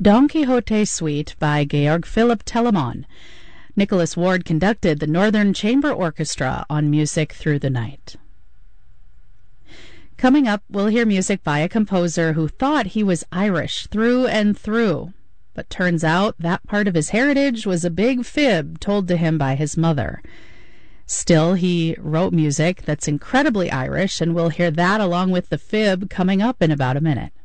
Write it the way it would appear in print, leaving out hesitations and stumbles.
Don Quixote Suite by Georg Philipp Telemann. Nicholas Ward conducted the Northern Chamber Orchestra on Music Through the Night. Coming up, we'll hear music by a composer who thought he was Irish through and through, but turns out that part of his heritage was a big fib told to him by his mother. Still, he wrote music that's incredibly Irish, and we'll hear that along with the fib coming up in about a minute.